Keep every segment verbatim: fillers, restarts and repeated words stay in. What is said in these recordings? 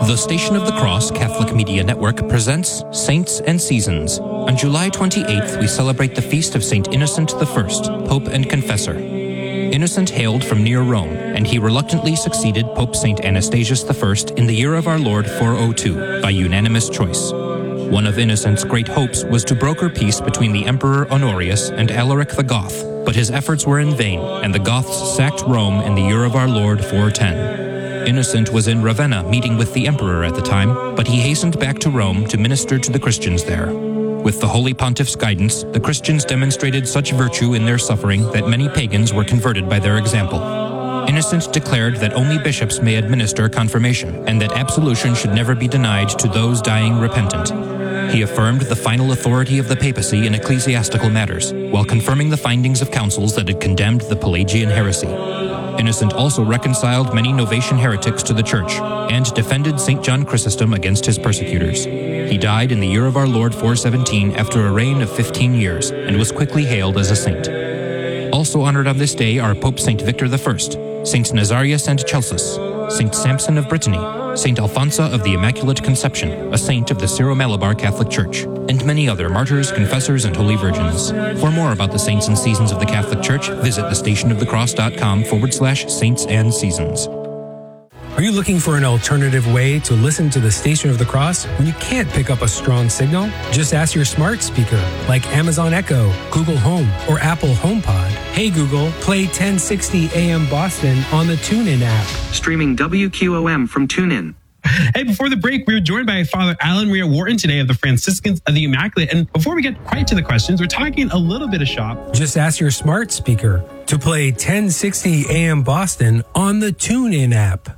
The Station of the Cross Catholic Media Network presents Saints and Seasons. On July twenty-eighth, we celebrate the feast of Saint Innocent the First, Pope and Confessor. Innocent hailed from near Rome, and he reluctantly succeeded Pope Saint Anastasius the First in the year of our Lord four oh two, by unanimous choice. One of Innocent's great hopes was to broker peace between the Emperor Honorius and Alaric the Goth, but his efforts were in vain, and the Goths sacked Rome in the year of our Lord four ten. Innocent was in Ravenna meeting with the emperor at the time, but he hastened back to Rome to minister to the Christians there. With the Holy Pontiff's guidance, the Christians demonstrated such virtue in their suffering that many pagans were converted by their example. Innocent declared that only bishops may administer confirmation, and that absolution should never be denied to those dying repentant. He affirmed the final authority of the papacy in ecclesiastical matters, while confirming the findings of councils that had condemned the Pelagian heresy. Innocent also reconciled many Novatian heretics to the Church, and defended Saint John Chrysostom against his persecutors. He died in the year of our Lord four seventeen after a reign of fifteen years, and was quickly hailed as a saint. Also honored on this day are Pope Saint Victor the First, Saints Nazarius and Celsus, Saint Samson of Brittany, Saint Alphonsa of the Immaculate Conception, a saint of the Syro-Malabar Catholic Church, and many other martyrs, confessors, and holy virgins. For more about the saints and seasons of the Catholic Church, visit thestationofthecross.com forward slash saints and seasons. Are you looking for an alternative way to listen to the Station of the Cross when you can't pick up a strong signal? Just ask your smart speaker, like Amazon Echo, Google Home, or Apple HomePod. Hey Google, play ten sixty A M Boston on the TuneIn app. Streaming W Q O M from TuneIn. Hey, before the break, we were joined by Father Alan Maria Wharton today of the Franciscans of the Immaculate. And before we get quite to the questions, we're talking a little bit of shop. Just ask your smart speaker to play ten sixty A M Boston on the TuneIn app.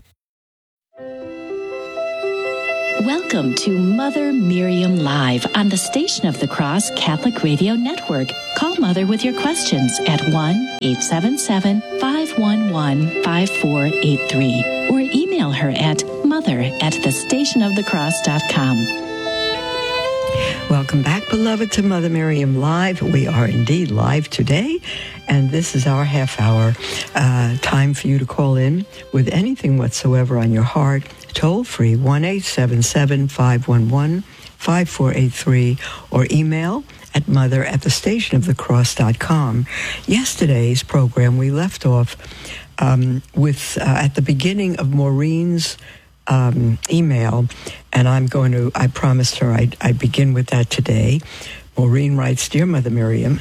Welcome to Mother Miriam Live on the Station of the Cross Catholic Radio Network. Call Mother with your questions at one eight seven seven, five one one, five four eight three or email her at mother at the station of the cross dot com. Welcome back, beloved, to Mother Miriam Live. We are indeed live today, and this is our half hour uh, time for you to call in with anything whatsoever on your heart. Toll free, one eight seven seven, five one one, five four eight three, or email at mother at the station of the cross dot com. Yesterday's program, we left off um, with, uh, at the beginning of Maureen's um, email, and I'm going to, I promised her I'd, I'd begin with that today. Maureen writes, Dear Mother Miriam,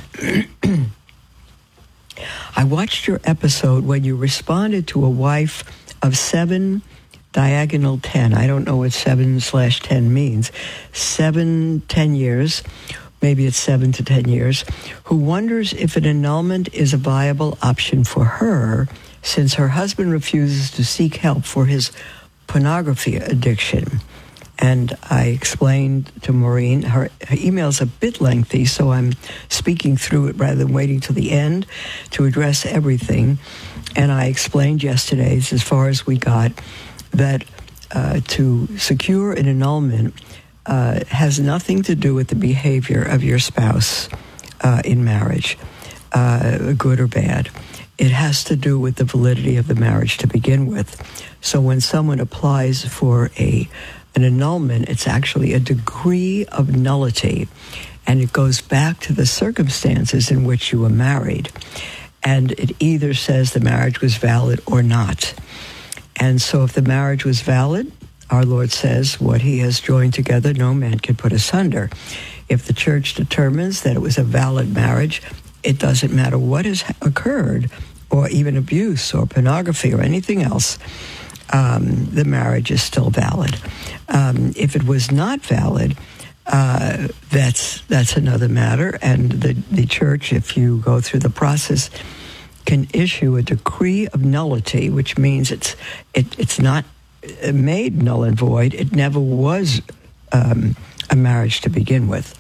I watched your episode when you responded to a wife of seven diagonal ten. I don't know what seven slash ten means. Seven, ten years, maybe it's seven to ten years, who wonders if an annulment is a viable option for her since her husband refuses to seek help for his pornography addiction. And I explained to Maureen, her, her email's a bit lengthy, so I'm speaking through it rather than waiting till the end to address everything. And I explained yesterday, as far as we got, that uh, to secure an annulment uh, has nothing to do with the behavior of your spouse uh, in marriage, uh, good or bad. It has to do with the validity of the marriage to begin with. So when someone applies for a an annulment, it's actually a degree of nullity, and it goes back to the circumstances in which you were married. And it either says the marriage was valid or not. And so if the marriage was valid, our Lord says, what he has joined together, no man can put asunder. If the church determines that it was a valid marriage, it doesn't matter what has occurred, or even abuse or pornography or anything else, um, the marriage is still valid. Um, if it was not valid, uh, that's that's another matter. And the, the church, if you go through the process, can issue a decree of nullity, which means it's it, it's not made null and void. It never was um, a marriage to begin with.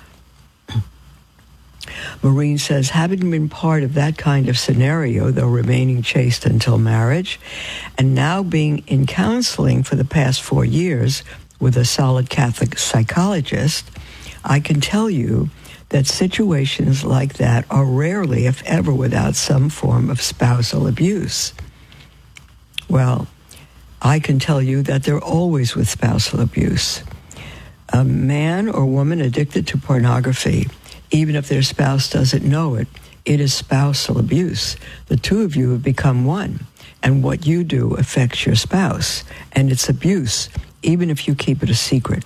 Maureen says, having been part of that kind of scenario, though remaining chaste until marriage, and now being in counseling for the past four years with a solid Catholic psychologist, I can tell you that situations like that are rarely, if ever, without some form of spousal abuse. Well, I can tell you that they're always with spousal abuse. A man or woman addicted to pornography, even if their spouse doesn't know it, it is spousal abuse. The two of you have become one, and what you do affects your spouse, and it's abuse, even if you keep it a secret.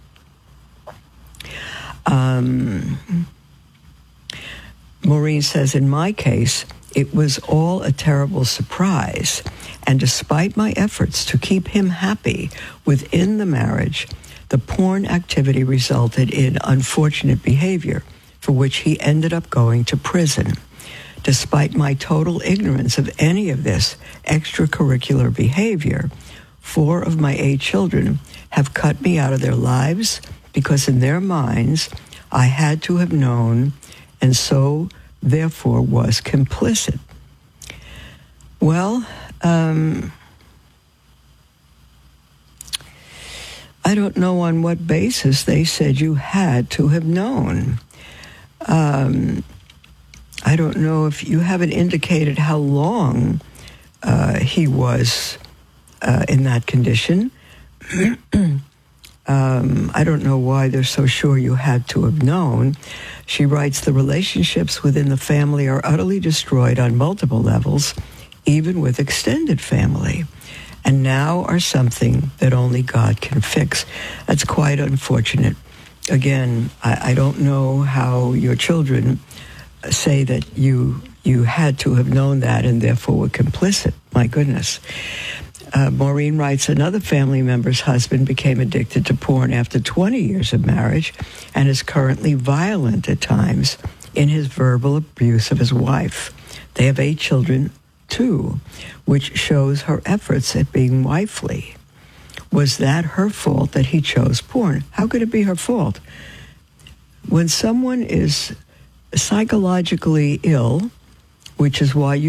Um, Maureen says, in my case, it was all a terrible surprise, and despite my efforts to keep him happy within the marriage, the porn activity resulted in unfortunate behavior for which he ended up going to prison. Despite my total ignorance of any of this extracurricular behavior, four of my eight children have cut me out of their lives because in their minds, I had to have known and so therefore was complicit. Well, um, I don't know on what basis they said you had to have known. Um, I don't know if you haven't indicated how long uh, he was uh, in that condition. um, I don't know why they're so sure you had to have known. She writes, the relationships within the family are utterly destroyed on multiple levels, even with extended family, and now are something that only God can fix. That's quite unfortunate. Again, I, I don't know how your children say that you you had to have known that and therefore were complicit. My goodness. Uh, Maureen writes, another family member's husband became addicted to porn after twenty years of marriage and is currently violent at times in his verbal abuse of his wife. They have eight children, too, which shows her efforts at being wifely. Was that her fault that he chose porn? How could it be her fault? When someone is psychologically ill, which is why you